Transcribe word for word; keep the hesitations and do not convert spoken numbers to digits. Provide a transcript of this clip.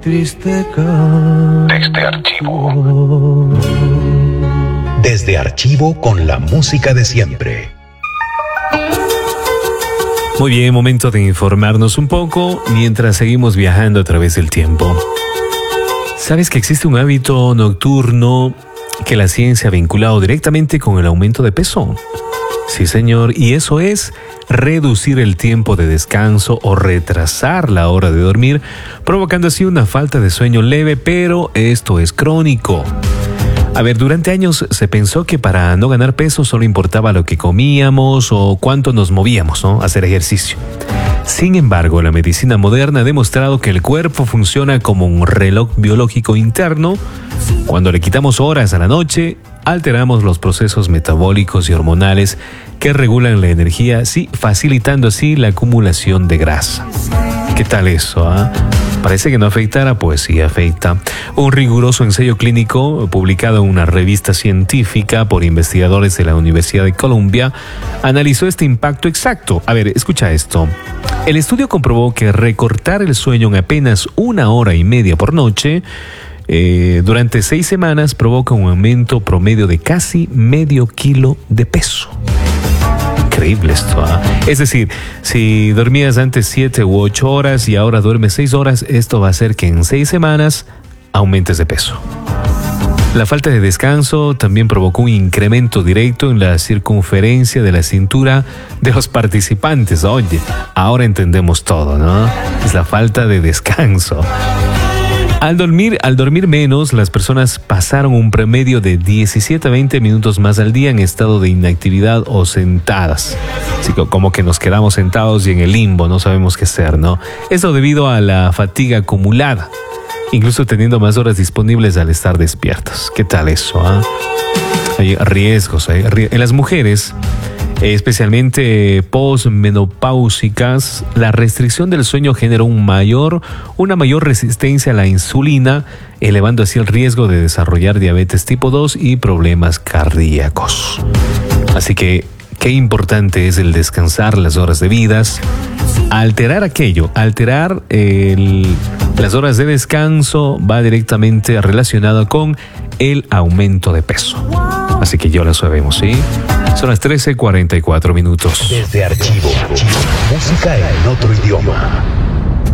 Triste canto. Desde Archivo. Desde Archivo con la música de siempre. Muy bien, momento de informarnos un poco mientras seguimos viajando a través del tiempo. ¿Sabes que existe un hábito nocturno que la ciencia ha vinculado directamente con el aumento de peso? Sí, señor, y eso es reducir el tiempo de descanso o retrasar la hora de dormir, provocando así una falta de sueño leve, pero esto es crónico. A ver, durante años se pensó que para no ganar peso solo importaba lo que comíamos o cuánto nos movíamos, ¿no? Hacer ejercicio. Sin embargo, la medicina moderna ha demostrado que el cuerpo funciona como un reloj biológico interno. Cuando le quitamos horas a la noche, alteramos los procesos metabólicos y hormonales que regulan la energía, sí, facilitando así la acumulación de grasa. ¿Qué tal eso? Ah? Parece que no afectara, pues sí afecta. Un riguroso ensayo clínico publicado en una revista científica por investigadores de la Universidad de Columbia analizó este impacto exacto. A ver, escucha esto. El estudio comprobó que recortar el sueño en apenas una hora y media por noche eh, durante seis semanas provoca un aumento promedio de casi medio kilo de peso. Increíble esto, ¿eh? Es decir, si dormías antes siete u ocho horas y ahora duermes seis horas, esto va a hacer que en seis semanas aumentes de peso. La falta de descanso también provocó un incremento directo en la circunferencia de la cintura de los participantes. Oye, ahora entendemos todo, ¿no? Es la falta de descanso. Al dormir, al dormir menos, las personas pasaron un promedio de diecisiete a veinte minutos más al día en estado de inactividad o sentadas. Así que como que nos quedamos sentados y en el limbo, no sabemos qué hacer, ¿no? Esto debido a la fatiga acumulada, incluso teniendo más horas disponibles al estar despiertos. ¿Qué tal eso? ¿Eh? Hay riesgos. Hay ries- en las mujeres, especialmente posmenopáusicas, la restricción del sueño genera un mayor, una mayor resistencia a la insulina, elevando así el riesgo de desarrollar diabetes tipo dos y problemas cardíacos. Así que, qué importante es el descansar las horas debidas. Alterar aquello, alterar el, las horas de descanso va directamente relacionado con el aumento de peso. Así que ya lo sabemos, ¿sí? Son las trece cuarenta y cuatro minutos. Desde Archivo. Música en otro idioma.